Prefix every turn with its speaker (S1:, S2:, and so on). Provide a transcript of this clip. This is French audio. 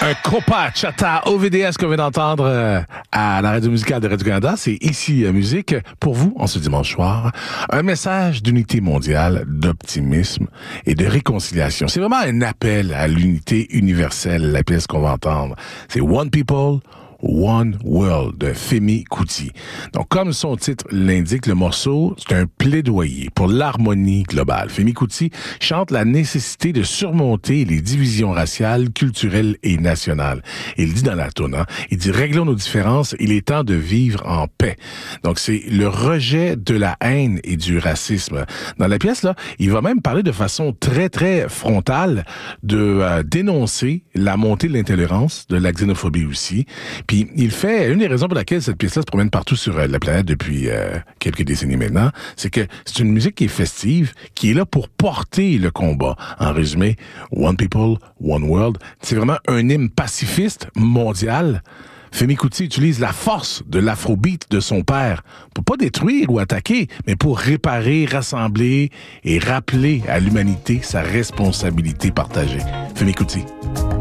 S1: Un Copa Chata OVDS qu'on vient d'entendre à la radio musicale de Radio-Canada. C'est ici musique pour vous en ce dimanche soir. Un message d'unité mondiale, d'optimisme et de réconciliation. C'est vraiment un appel à l'unité universelle, la pièce qu'on va entendre. C'est One People, One World de Femi Kuti. Donc, comme son titre l'indique, le morceau, c'est un plaidoyer pour l'harmonie globale. Femi Kuti chante la nécessité de surmonter les divisions raciales, culturelles et nationales. Il dit dans la toune, il dit « Réglons nos différences, il est temps de vivre en paix ». Donc, c'est le rejet de la haine et du racisme. Dans la pièce, là, il va même parler de façon très, très frontale de dénoncer la montée de l'intolérance, de la xénophobie aussi. Puis il fait, une des raisons pour laquelle cette pièce-là se promène partout sur la planète depuis quelques décennies maintenant, c'est que c'est une musique qui est festive, qui est là pour porter le combat. En résumé, One People, One World, c'est vraiment un hymne pacifiste mondial. Femi Kuti utilise la force de l'afrobeat de son père pour pas détruire ou attaquer, mais pour réparer, rassembler et rappeler à l'humanité sa responsabilité partagée. Femi Kuti.